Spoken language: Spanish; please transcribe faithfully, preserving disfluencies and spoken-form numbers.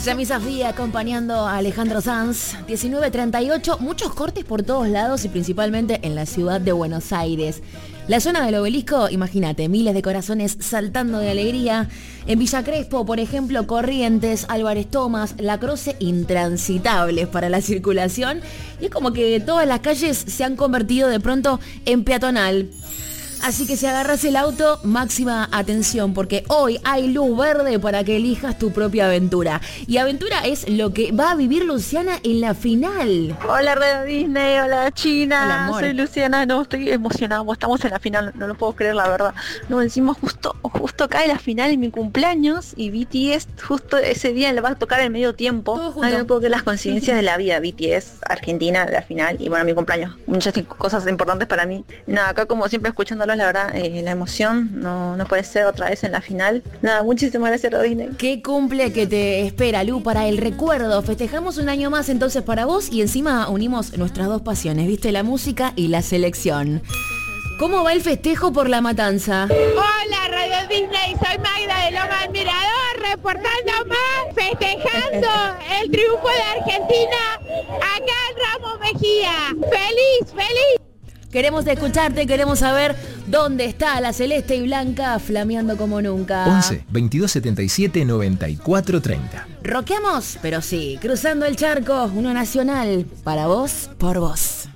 Yami Safdie acompañando a Alejandro Sanz. diecinueve treinta y ocho, muchos cortes por todos lados y principalmente en la ciudad de Buenos Aires. La zona del Obelisco, imagínate, miles de corazones saltando de alegría. En Villa Crespo, por ejemplo, Corrientes, Álvarez Thomas, La Croce, intransitables para la circulación. Y es como que todas las calles se han convertido de pronto en peatonal. Así que si agarras el auto, máxima atención, porque hoy hay luz verde para que elijas tu propia aventura. Y aventura es lo que va a vivir Luciana en la final. Hola Radio Disney, hola China, Hola, amor. soy Luciana, no, estoy emocionada, estamos en la final, no lo puedo creer la verdad. No, encima justo, justo cae la final en mi cumpleaños y B T S justo ese día le va a tocar el medio tiempo. Todo junto. Ay, no puedo creer las coincidencias de la vida, B T S, Argentina, la final y bueno, mi cumpleaños. Muchas cosas importantes para mí. Nada, acá como siempre escuchándolos, la verdad, eh, la emoción no, no puede ser otra vez en la final. Nada, muchísimas gracias Radio Disney. Qué cumple que te espera, Lu, para el recuerdo. Festejamos un año más entonces para vos y encima unimos nuestras dos pasiones, ¿viste? La música y la selección. ¿Cómo va el festejo por la matanza? Hola Radio Disney, soy Magda de Loma del Mirador, reportando más, festejando el triunfo de Argentina acá en Ramos Mejía. ¡Feliz, feliz! Queremos escucharte, queremos saber dónde está la celeste y blanca flameando como nunca. once, veintidós setenta y siete, noventa y cuatro treinta. ¿Roqueamos? Pero sí, cruzando el charco, uno nacional, para vos, por vos.